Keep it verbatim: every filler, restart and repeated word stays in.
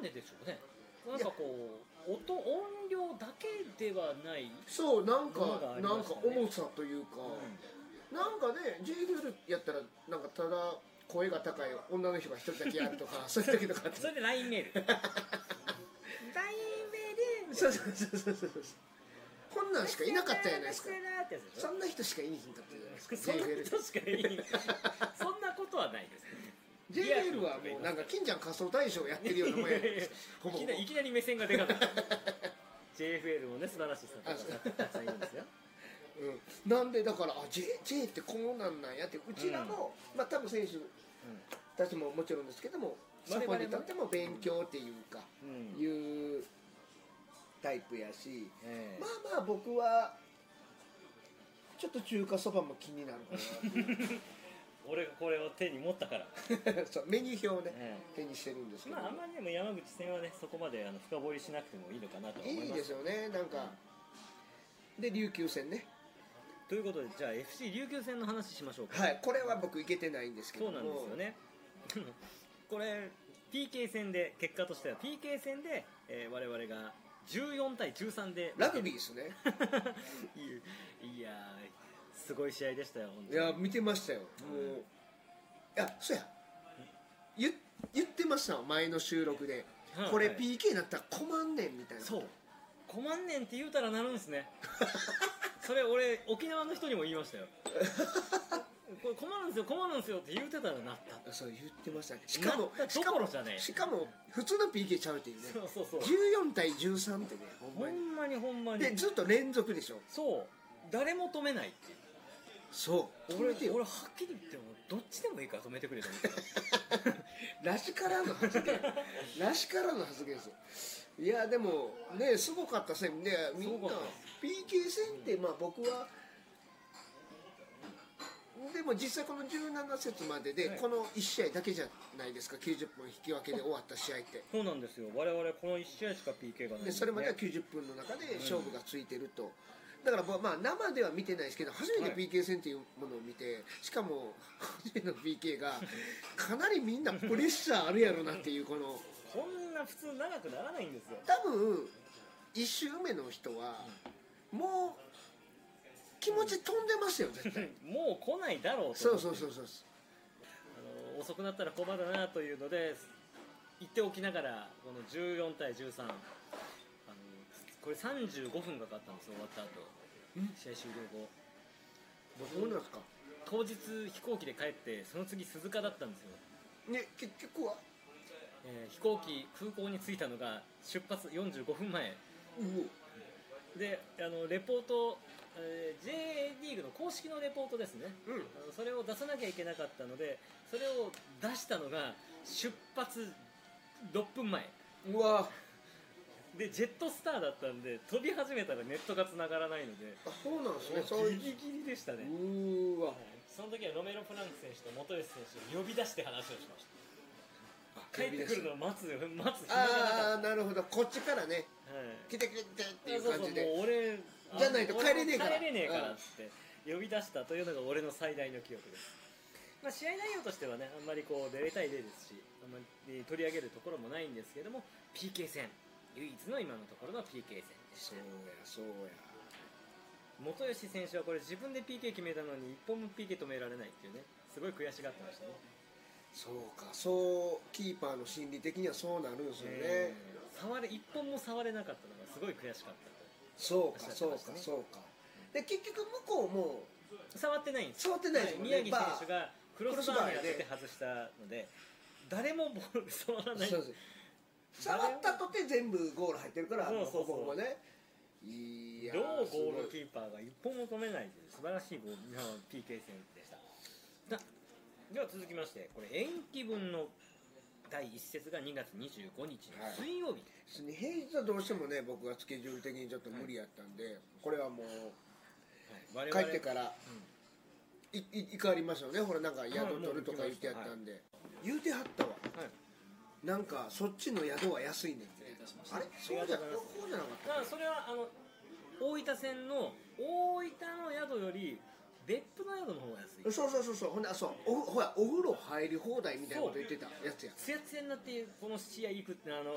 ででしょうね。なんかこう音音量だけではない。 そうなんか、ね、なんか重さというか、うん、なんかね ジェイエフエル やったらなんかただ声が高い女の人が一人だけやるとかそういうだけとかそれで ライン メールラインメールそうそうそうそうそうこんなんしかいなかったじゃないですか。そんな人しかいにひんかったじゃないですか。 そんな人しかいにそんなことはないですね。 ジェイエル はもうなんか金ちゃん仮装大賞やってるようなもんやほぼいきなりいきなり目線がでかかったジェイエフエル もね素晴らしいサポーターがたくさんいるんですよ。 うん、なんでだからあ J, J ってこうなんなんやってうちらの、うん、まあ多分選手たちももちろんですけども、そこにとっても勉強っていうか、うん、いうタイプやし、えー、まあまあ僕はちょっと中華そばも気になるかな俺がこれを手に持ったからそうメニュー表をね、えー、手にしてるんですけど、 まああんまりでも山口戦はねそこまであの深掘りしなくてもいいのかなと思います。 いいですよねなんか、うん、で琉球戦ねということでじゃあ エフシー 琉球戦の話しましょうか。 はいこれは僕いけてないんですけども。 そうなんですよねこれ ピーケー 戦で結果としては ピーケー 戦で、えー、我々がじゅうよんたいじゅうさんでラグビーですねいやすごい試合でしたよ本当に。 いや見てましたよ、うん、もういやそうや言, 言ってました前の収録で、はい、これ ピーケー になったら困んねんみたいな。 そう困んねんって言うたらなるんですねそれ俺沖縄の人にも言いましたよこれ困るんですよ困るんですよって言うてたらなった。 そう言ってましたね。しかもしかもじゃねしかも普通の ピーケー ちゃうっていうね。 そうそうそうじゅうよんたいじゅうさんってねほんまにほんまにでずっと連続でしょ。 そう誰も止めないっていう。 そう俺, 俺はっきり言ってもどっちでもいいから止めてくれと思ってらしからの発言らしからの発言ですよ。いやでもねすごかった戦でみんな ピーケー 戦ってまあ僕はでも実際このじゅうなな節まででこのいち試合だけじゃないですか。きゅうじゅっぷん引き分けで終わった試合って。 そうなんですよ我々このいち試合しか ピーケー がないんで、 ね、それまではきゅうじゅっぷんの中で勝負がついてると、だからまあ生では見てないですけど初めて ピーケー 戦っていうものを見て、しかも初めての ピーケー がかなりみんなプレッシャーあるやろなっていうこのこんな普通長くならないんですよ。 多分いち周目の人はもう気持ち飛んでますよ絶対もう来ないだろうとそうそうそうそうあの遅くなったら困るなというので言っておきながらこのじゅうよんたいじゅうさんあのこれさんじゅうごふんかかったんですよ終わった後試合終了後そうなんですか。 当日飛行機で帰ってその次鈴鹿だったんですよね結局は、 えー、飛行機空港に着いたのが出発よんじゅうごふんまえであのレポート、えー、ジェイエー リーグの公式のレポートですね、うん、あのそれを出さなきゃいけなかったのでそれを出したのが出発ろっぷんまえ。 うわでジェットスターだったんで飛び始めたらネットが繋がらないのであそうなんですねギリギリでしたね。 うわ、はい、 その時はロメロ・フランク選手と元吉選手を呼び出して話をしました。帰ってくるのを待つ待つ暇がなかった。 ああなるほどこっちからね、はい、来て来て来てっていう感じでそうそうもう俺じゃないと帰れねえから帰れねえからっつって呼び出したというのが俺の最大の記憶です。まあ、試合内容としてはねあんまりこうゼロたいゼロですしあんまり取り上げるところもないんですけども ピーケー 戦唯一の今のところの ピーケー 戦でした。 そうやそうや元吉選手はこれ自分で ピーケー 決めたのにいっぽんも ピーケー 止められないっていうねすごい悔しがってましたね。 そうかそうキーパーの心理的にはそうなるんですよね、えー、触れいっぽんも触れなかったのがすごい悔しかったと。 そうかそうかそうかで結局向こうも触ってないんです。 触ってないですもんね。 宮城選手がクロスバーに当てて外したので誰もボール触らない。 そうです触ったとて全部ゴール入ってるからそうそうそうほぼほぼね。いやどうゴールキーパーがいっぽんも止めないという素晴らしいゴール ピーケー 戦でした。では続きましてこれ延期分のだいいち節がにがつにじゅうごにちの水曜日、 はい、平日はどうしてもね僕はスケジュール的にちょっと無理やったんで、はい、これはもう、はい、帰ってから、うん、いい行かりましたよね。ほらなんか宿取るとか言ってやったんで、はい、言うてはったわ、はい、なんかそっちの宿は安いねんって。あれそうじゃそうじゃなかった。 だからそれはあの大分線の大分の宿より別府の宿の方が安い。 そうそうそうそうほんでそう お, ほらお風呂入り放題みたいなこと言ってたやつや。 つやつやになってこの試合行くってあの